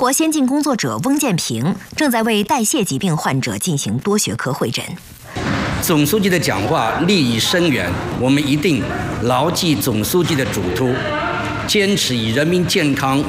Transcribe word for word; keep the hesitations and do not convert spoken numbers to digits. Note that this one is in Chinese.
国先进工作者翁建平正在为代谢疾病患者进行多学科会诊。 总书记的讲话利益深远，我们一定牢记总书记的嘱托，坚持以人民健康